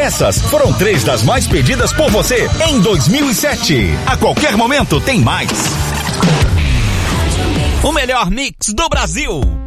Essas foram 3 das mais pedidas por você em 2007. A qualquer momento tem mais. O melhor mix do Brasil.